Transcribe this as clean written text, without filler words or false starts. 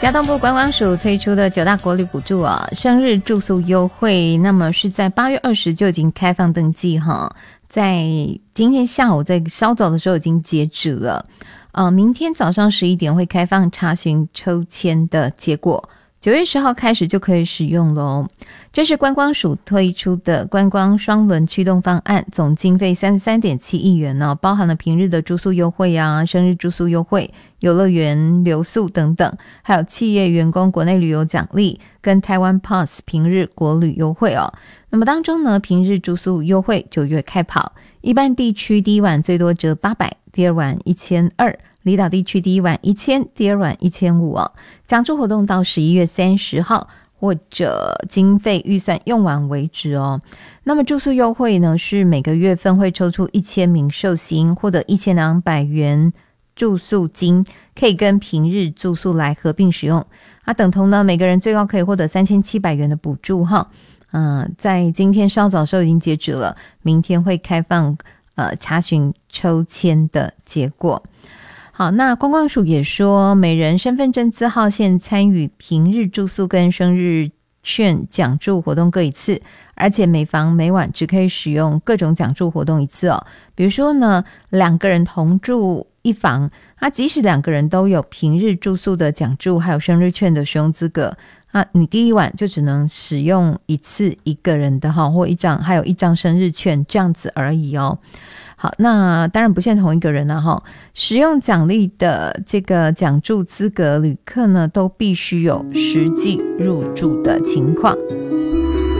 交通部观光署推出的9大国旅补助啊，生日住宿优惠，那么是在8月20就已经开放登记哈，在今天下午在稍早的时候已经截止了，明天早上11点会开放查询抽签的结果。9月10号开始就可以使用咯。这是观光署推出的观光双轮驱动方案，总经费33.7亿元哦，包含了平日的住宿优惠啊、生日住宿优惠、游乐园留宿等等，还有企业员工国内旅游奖励跟台湾 Pass 平日国旅优惠哦。那么当中呢，平日住宿优惠9月开跑，一般地区第一晚最多折800，第二晚1200，离岛地区第一晚1000，第二晚1500哦。奖助活动到11月30号，或者经费预算用完为止哦。那么住宿优惠呢，是每个月份会抽出1000名寿星，获得1200元住宿金，可以跟平日住宿来合并使用。等同呢，每个人最高可以获得3700元的补助哈。在今天稍早时候已经截止了，明天会开放查询抽签的结果。好，那观光署也说，每人身份证字号线参与平日住宿跟生日券奖助活动各一次，而且每房每晚只可以使用各种奖助活动一次哦。比如说呢，2个人同住一房，即使2个人都有平日住宿的奖助还有生日券的使用资格，你第一晚就只能使用一次一个人的或一张，还有一张生日券这样子而已哦。好，那当然不限同一个人使用奖励的这个奖助资格旅客呢，都必须有实际入住的情况。